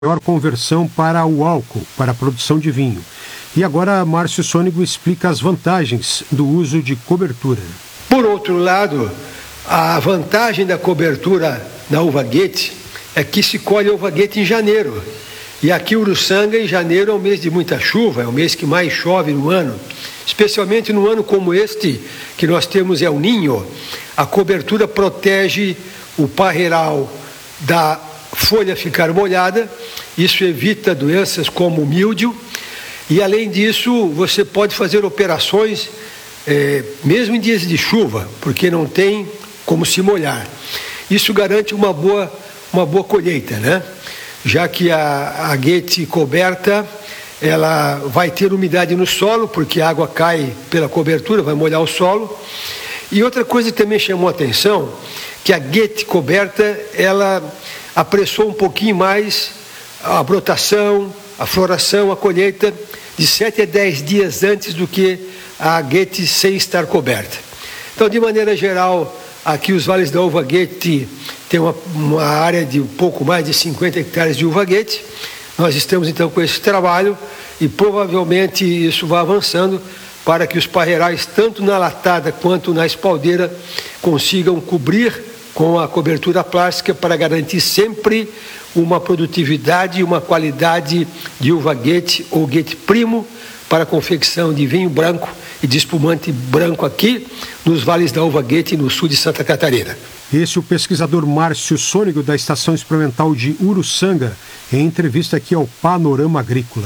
maior conversão para o álcool, para a produção de vinho. E agora, Márcio Sônego explica as vantagens do uso de cobertura. Por outro lado, a vantagem da cobertura na uva Goethe é que se colhe a uva Goethe em janeiro. E aqui Uruçanga, em janeiro, é um mês de muita chuva, é o mês que mais chove no ano. Especialmente num ano como este, que nós temos El Niño, a cobertura protege o parreiral da folha ficar molhada, isso evita doenças como o míldio, e além disso, você pode fazer operações, mesmo em dias de chuva, porque não tem como se molhar. Isso garante uma boa colheita, né? Já que a Goethe coberta, ela vai ter umidade no solo, porque a água cai pela cobertura, vai molhar o solo. E outra coisa que também chamou a atenção, que a Goethe coberta, ela apressou um pouquinho mais a brotação, a floração, a colheita, de 7 a 10 dias antes do que a Goethe sem estar coberta. Então, de maneira geral, aqui os vales da uva Goethe têm uma área de um pouco mais de 50 hectares de uva Goethe. Nós estamos então com esse trabalho e provavelmente isso vai avançando para que os parreirais, tanto na latada quanto na espaldeira, consigam cobrir com a cobertura plástica para garantir sempre uma produtividade e uma qualidade de uva Goethe ou Goethe Primo para a confecção de vinho branco e de espumante branco aqui nos vales da uva Goethe no sul de Santa Catarina. Esse é o pesquisador Márcio Sônego da Estação Experimental de Uruçanga, em entrevista aqui ao Panorama Agrícola.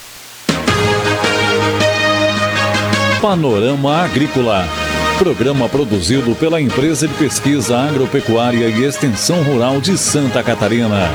Panorama Agrícola. Programa produzido pela Empresa de Pesquisa Agropecuária e Extensão Rural de Santa Catarina.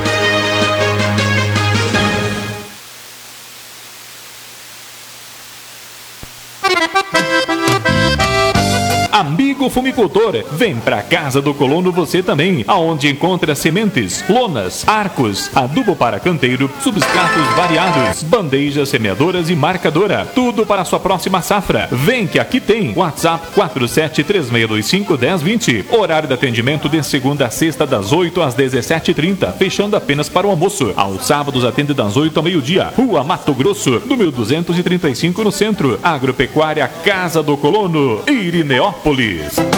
Amigo fumicultor, vem pra Casa do Colono você também, aonde encontra sementes, lonas, arcos, adubo para canteiro, substratos variados, bandejas, semeadoras e marcadora, tudo para a sua próxima safra. Vem que aqui tem. WhatsApp 4736251020. Horário de atendimento de segunda a sexta das 8 às 17h30, fechando apenas para o almoço. Aos sábados atende das 8 ao meio-dia. Rua Mato Grosso, número 235 no centro. Agropecuária Casa do Colono, Irineópolis.